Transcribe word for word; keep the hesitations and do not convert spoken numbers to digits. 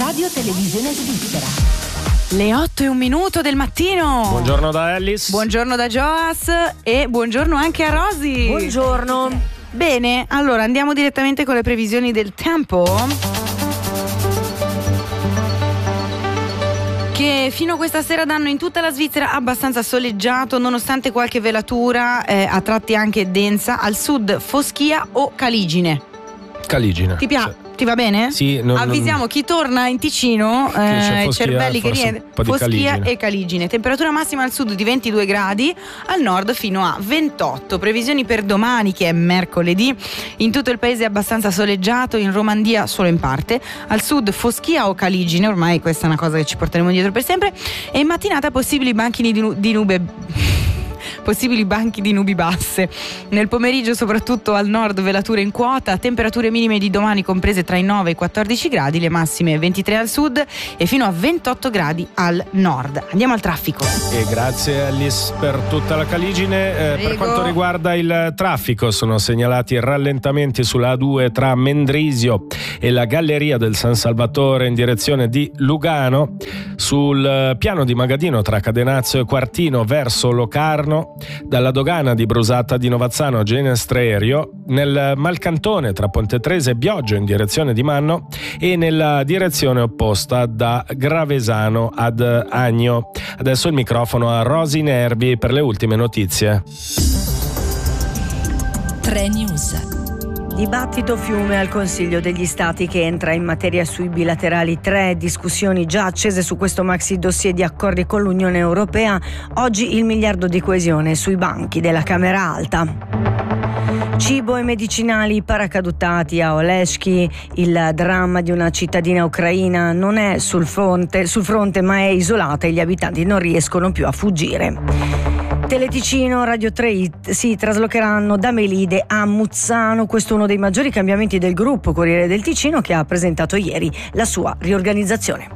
Radio Televisione Svizzera. Le otto e un minuto del mattino. Buongiorno da Alice. Buongiorno da Joas e buongiorno anche a Rosy. Buongiorno. Bene, allora andiamo direttamente con le previsioni del tempo, che fino a questa sera danno in tutta la Svizzera abbastanza soleggiato, nonostante qualche velatura eh, a tratti anche densa, al sud foschia o caligine. Caligine. Ti piace? Sì. Ti va bene? Sì, non, avvisiamo non... chi torna in Ticino, eh, foschia, cervelli che rientrano, foschia caligine. e caligine. Temperatura massima al sud di ventidue gradi, al nord fino a ventotto. Previsioni per domani, che è mercoledì: in tutto il paese è abbastanza soleggiato, in Romandia solo in parte, al sud foschia o caligine, ormai questa è una cosa che ci porteremo dietro per sempre, e in mattinata possibili banchini di, nu- di nube possibili banchi di nubi basse. Nel pomeriggio soprattutto al nord velature in quota, temperature minime di domani comprese tra i nove e i quattordici gradi, le massime ventitré al sud e fino a ventotto gradi al nord. Andiamo al traffico. E grazie Alice per tutta la caligine. Eh, per quanto riguarda il traffico, sono segnalati rallentamenti sulla A due tra Mendrisio e la Galleria del San Salvatore in direzione di Lugano, sul piano di Magadino tra Cadenazzo e Quartino verso Locarno, dalla dogana di Brusata di Novazzano a Genestrerio, nel Malcantone tra Ponte Trese e Bioggio in direzione di Manno e nella direzione opposta da Gravesano ad Agno. Adesso il microfono a Rosy Nervi per le ultime notizie. tre News. Dibattito fiume al Consiglio degli Stati che entra in materia sui bilaterali. Tre discussioni già accese su questo maxi dossier di accordi con l'Unione Europea. Oggi il miliardo di coesione sui banchi della Camera Alta. Cibo e medicinali paracadutati a Oleschky. Il dramma di una cittadina ucraina non è sul fronte, sul fronte ma è isolata e gli abitanti non riescono più a fuggire. Teleticino, Radio tre si traslocheranno da Melide a Muzzano. Questo è uno dei maggiori cambiamenti del gruppo Corriere del Ticino, che ha presentato ieri la sua riorganizzazione.